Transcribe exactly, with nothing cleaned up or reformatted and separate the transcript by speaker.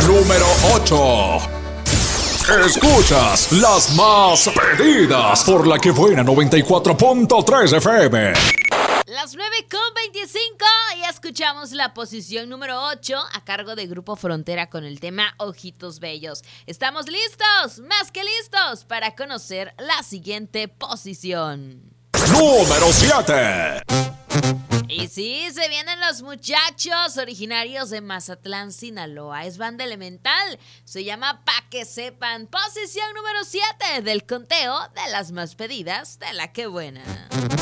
Speaker 1: número ocho. Escuchas las más pedidas por la que buena noventa y cuatro punto tres F M.
Speaker 2: Las nueve con veinticinco y escuchamos la posición número ocho a cargo de Grupo Frontera con el tema Ojitos Bellos. ¿Estamos listos? Más que listos para conocer la siguiente posición.
Speaker 1: Número siete.
Speaker 2: Y sí, se vienen los muchachos originarios de Mazatlán, Sinaloa. Es banda elemental. Se llama Pa' que sepan. Posición número siete del conteo de las más pedidas de La Que Buena.